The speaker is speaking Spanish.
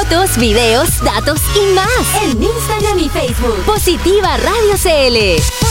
fotos, videos, datos y más. En Instagram y Facebook. Positiva Radio CL.